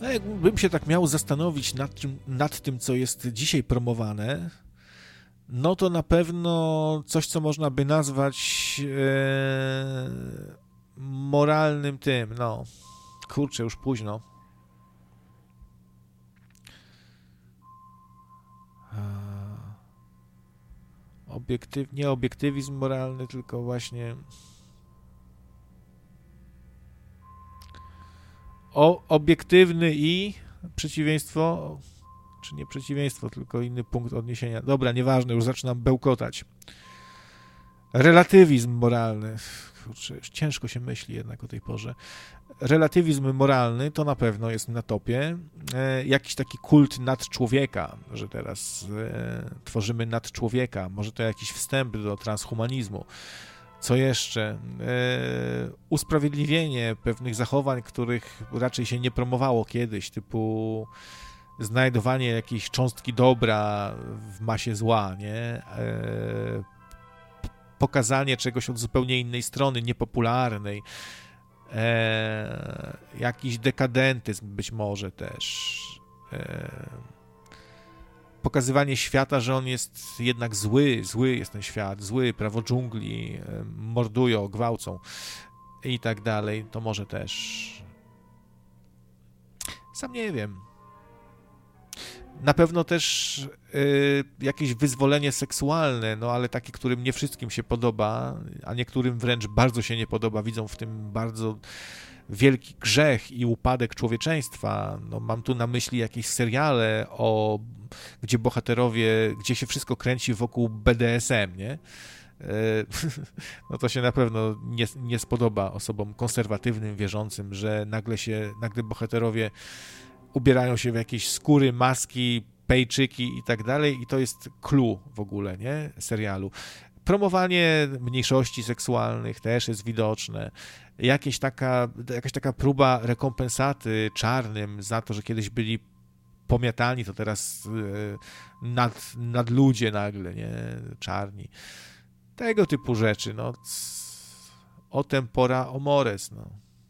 No jakbym się tak miał zastanowić nad tym, co jest dzisiaj promowane, no to na pewno coś, co można by nazwać moralnym tym, no. Kurczę, już późno. Nie obiektywizm moralny, tylko właśnie obiektywny i przeciwieństwo, czy nie przeciwieństwo, tylko inny punkt odniesienia. Dobra, nieważne, już zaczynam bełkotać. Relatywizm moralny. Kurczę, już ciężko się myśli jednak o tej porze. Relatywizm moralny to na pewno jest na topie. Jakiś taki kult nadczłowieka, że teraz tworzymy nadczłowieka. Może to jakiś wstęp do transhumanizmu. Co jeszcze? Usprawiedliwienie pewnych zachowań, których raczej się nie promowało kiedyś, typu znajdowanie jakiejś cząstki dobra w masie zła, nie? Pokazanie czegoś od zupełnie innej strony, niepopularnej. Jakiś dekadentyzm być może też. Pokazywanie świata, że on jest jednak zły jest ten świat, zły, prawo dżungli, mordują, gwałcą i tak dalej, to może też. Sam nie wiem. Na pewno też jakieś wyzwolenie seksualne, no ale takie, którym nie wszystkim się podoba, a niektórym wręcz bardzo się nie podoba, widzą w tym bardzo wielki grzech i upadek człowieczeństwa. No, mam tu na myśli jakieś seriale, gdzie bohaterowie, gdzie się wszystko kręci wokół BDSM, nie? No to się na pewno nie spodoba osobom konserwatywnym, wierzącym, że nagle bohaterowie ubierają się w jakieś skóry, maski, pejczyki i tak dalej i to jest clue w ogóle, nie? Serialu. Promowanie mniejszości seksualnych też jest widoczne. Jakaś taka próba rekompensaty czarnym za to, że kiedyś byli pomiatani, to teraz nad ludzie nagle, nie? Czarni. Tego typu rzeczy, no. O tempora o mores, no.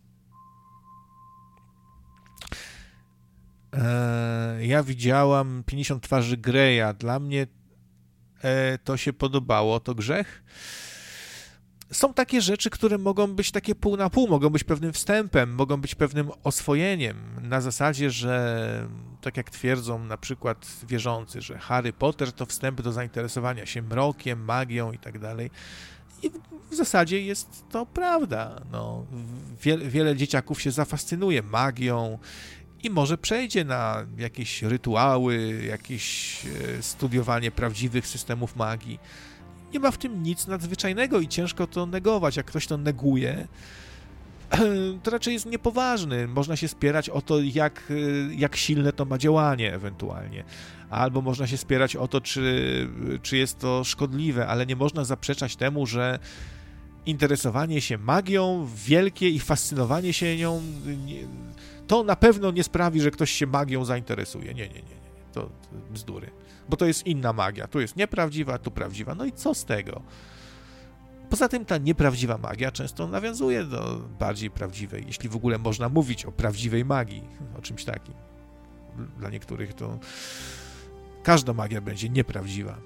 Ja widziałam 50 twarzy Greya. Dla mnie to się podobało. To grzech? Są takie rzeczy, które mogą być takie pół na pół, mogą być pewnym wstępem, mogą być pewnym oswojeniem, na zasadzie, że tak jak twierdzą na przykład wierzący, że Harry Potter to wstęp do zainteresowania się mrokiem, magią i tak dalej. I w zasadzie jest to prawda. No, wiele dzieciaków się zafascynuje magią i może przejdzie na jakieś rytuały, jakieś studiowanie prawdziwych systemów magii. Nie ma w tym nic nadzwyczajnego i ciężko to negować. Jak ktoś to neguje, to raczej jest niepoważny. Można się spierać o to, jak silne to ma działanie ewentualnie. Albo można się spierać o to, czy jest to szkodliwe, ale nie można zaprzeczać temu, że interesowanie się magią wielkie i fascynowanie się nią to na pewno nie sprawi, że ktoś się magią zainteresuje. Nie. To bzdury. Bo to jest inna magia. Tu jest nieprawdziwa, tu prawdziwa. No i co z tego? Poza tym ta nieprawdziwa magia często nawiązuje do bardziej prawdziwej, jeśli w ogóle można mówić o prawdziwej magii, o czymś takim. Dla niektórych to każda magia będzie nieprawdziwa.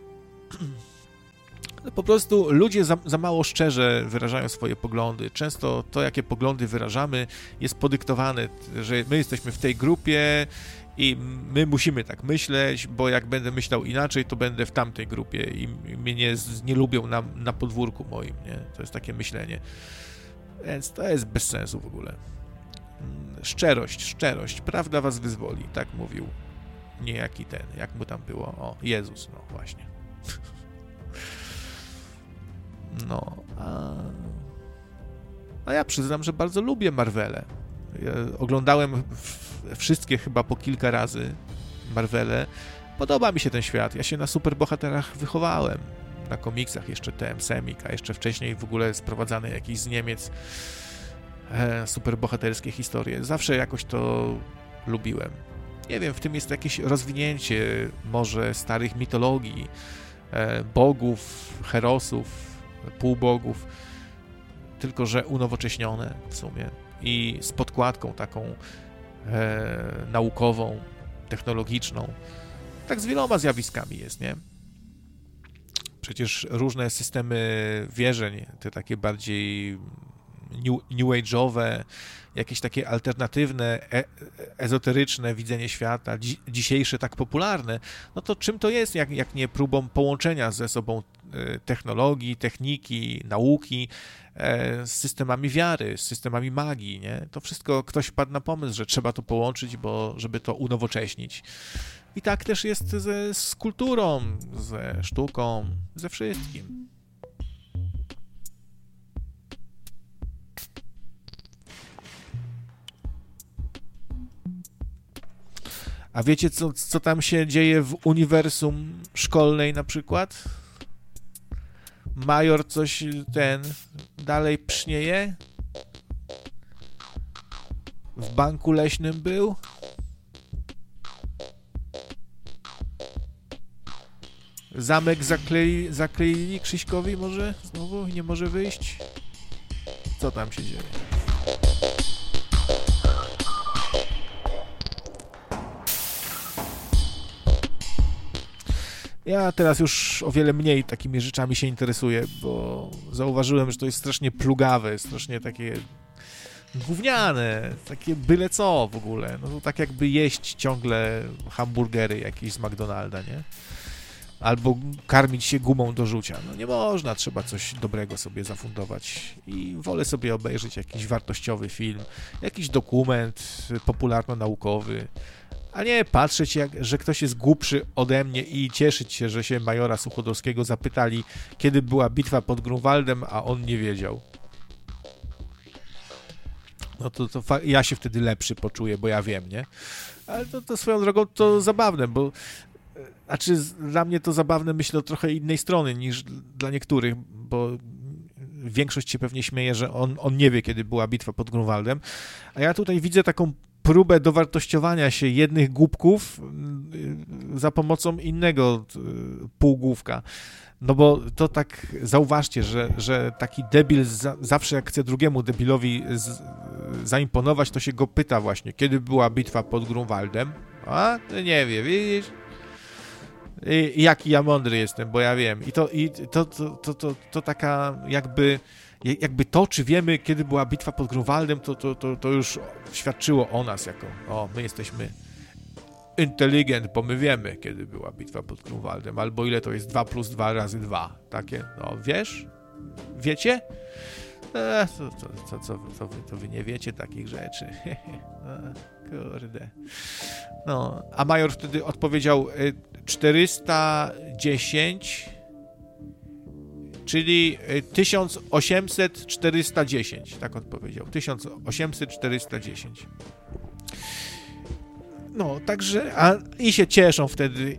Po prostu ludzie za mało szczerze wyrażają swoje poglądy. Często to, jakie poglądy wyrażamy, jest podyktowane, że my jesteśmy w tej grupie i my musimy tak myśleć, bo jak będę myślał inaczej, to będę w tamtej grupie i mnie nie lubią na podwórku moim, nie? To jest takie myślenie. Więc to jest bez sensu w ogóle. Szczerość, prawda was wyzwoli, tak mówił niejaki ten, jak mu tam było, o, Jezus, no właśnie. No, a ja przyznam, że bardzo lubię Marvele. Ja oglądałem wszystkie chyba po kilka razy Marvele. Podoba mi się ten świat. Ja się na superbohaterach wychowałem. Na komiksach jeszcze TM Semik, a jeszcze wcześniej w ogóle sprowadzane jakieś z Niemiec superbohaterskie historie. Zawsze jakoś to lubiłem. Nie wiem, w tym jest jakieś rozwinięcie może starych mitologii, bogów, herosów, półbogów, tylko że unowocześnione w sumie i z podkładką taką naukową, technologiczną. Tak z wieloma zjawiskami jest, nie? Przecież różne systemy wierzeń, te takie bardziej new age'owe, jakieś takie alternatywne, ezoteryczne widzenie świata, dzisiejsze tak popularne, no to czym to jest, jak nie próbą połączenia ze sobą technologii, techniki, nauki, z systemami wiary, z systemami magii, nie? To wszystko ktoś wpadł na pomysł, że trzeba to połączyć, żeby to unowocześnić. I tak też jest z kulturą, ze sztuką, ze wszystkim. A wiecie, co tam się dzieje w uniwersum szkolnej na przykład? Major coś dalej psznieje? W banku leśnym był? Zamek zakleili Krzyśkowi może? Znowu nie może wyjść? Co tam się dzieje? Ja teraz już o wiele mniej takimi rzeczami się interesuję, bo zauważyłem, że to jest strasznie plugawe, strasznie takie gówniane, takie byle co w ogóle. No to tak jakby jeść ciągle hamburgery jakieś z McDonalda, nie? Albo karmić się gumą do rzucia. No nie można, trzeba coś dobrego sobie zafundować i wolę sobie obejrzeć jakiś wartościowy film, jakiś dokument popularno-naukowy, a nie patrzeć, że ktoś jest głupszy ode mnie i cieszyć się, że się majora Suchodolskiego zapytali, kiedy była bitwa pod Grunwaldem, a on nie wiedział. No to ja się wtedy lepszy poczuję, bo ja wiem, nie? Ale to swoją drogą to zabawne, bo znaczy dla mnie to zabawne, myślę, o trochę innej strony niż dla niektórych, bo większość się pewnie śmieje, że on nie wie, kiedy była bitwa pod Grunwaldem, a ja tutaj widzę taką próbę dowartościowania się jednych głupków za pomocą innego półgłówka. No bo to tak, zauważcie, że taki debil zawsze jak chce drugiemu debilowi zaimponować, to się go pyta właśnie, kiedy była bitwa pod Grunwaldem? A? Nie wie, widzisz? I jaki ja mądry jestem, bo ja wiem. I to taka jakby to, czy wiemy, kiedy była bitwa pod Grunwaldem, to już świadczyło o nas jako, my jesteśmy inteligent, bo my wiemy, kiedy była bitwa pod Grunwaldem, albo ile to jest 2 + 2 razy 2. Takie, wiesz? Wiecie? To wy nie wiecie takich rzeczy. Kurde. No, a major wtedy odpowiedział 410, czyli 1800-410, tak odpowiedział. 1800-410. No, także, i się cieszą wtedy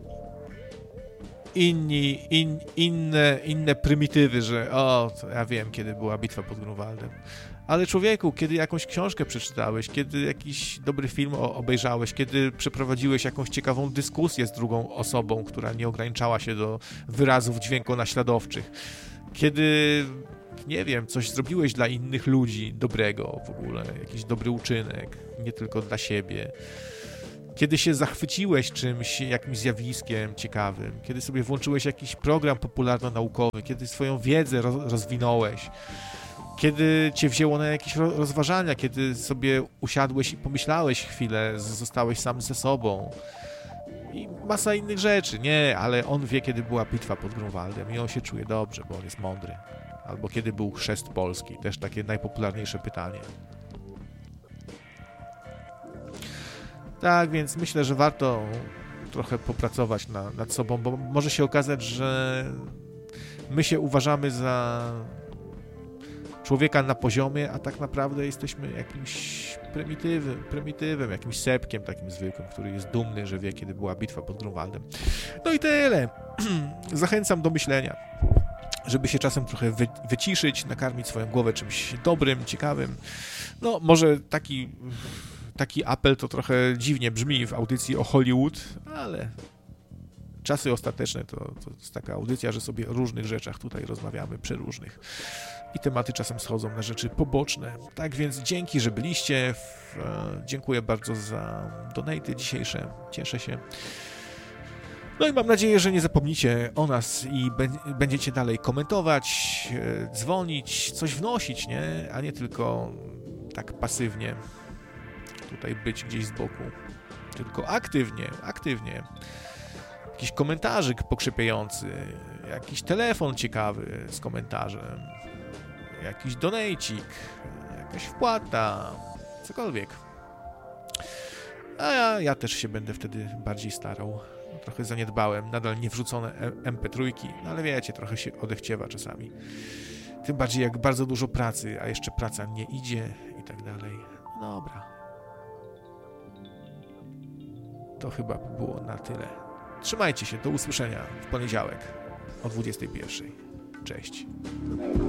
inne prymitywy, że ja wiem, kiedy była bitwa pod Grunwaldem. Ale człowieku, kiedy jakąś książkę przeczytałeś, kiedy jakiś dobry film obejrzałeś, kiedy przeprowadziłeś jakąś ciekawą dyskusję z drugą osobą, która nie ograniczała się do wyrazów dźwiękonaśladowczych, kiedy, nie wiem, coś zrobiłeś dla innych ludzi dobrego w ogóle, jakiś dobry uczynek, nie tylko dla siebie, kiedy się zachwyciłeś czymś, jakimś zjawiskiem ciekawym, kiedy sobie włączyłeś jakiś program popularno-naukowy, kiedy swoją wiedzę rozwinąłeś, kiedy cię wzięło na jakieś rozważania, kiedy sobie usiadłeś i pomyślałeś chwilę, zostałeś sam ze sobą i masa innych rzeczy. Nie, ale on wie, kiedy była bitwa pod Grunwaldem i on się czuje dobrze, bo on jest mądry. Albo kiedy był chrzest Polski, też takie najpopularniejsze pytanie. Tak, więc myślę, że warto trochę popracować nad sobą, bo może się okazać, że my się uważamy za człowieka na poziomie, a tak naprawdę jesteśmy jakimś prymitywem, jakimś sepkiem takim zwykłym, który jest dumny, że wie, kiedy była bitwa pod Grunwaldem. No i tyle. Zachęcam do myślenia, żeby się czasem trochę wyciszyć, nakarmić swoją głowę czymś dobrym, ciekawym. No, może taki apel to trochę dziwnie brzmi w audycji o Hollywood, ale Czasy ostateczne to jest taka audycja, że sobie o różnych rzeczach tutaj rozmawiamy, przeróżnych. I tematy czasem schodzą na rzeczy poboczne. Tak więc dzięki, że byliście. Dziękuję bardzo za donaty dzisiejsze. Cieszę się. No i mam nadzieję, że nie zapomnicie o nas i będziecie dalej komentować, dzwonić, coś wnosić, nie? A nie tylko tak pasywnie tutaj być gdzieś z boku. Tylko aktywnie. Jakiś komentarzyk pokrzepiający, jakiś telefon ciekawy z komentarzem, jakiś donejcik, jakaś wpłata, cokolwiek. A ja też się będę wtedy bardziej starał. Trochę zaniedbałem, nadal nie wrzucone MP3, no ale wiecie, trochę się odechciewa czasami. Tym bardziej jak bardzo dużo pracy, a jeszcze praca nie idzie i tak dalej. No dobra. To chyba było na tyle. Trzymajcie się, do usłyszenia w poniedziałek o 21:00. Cześć.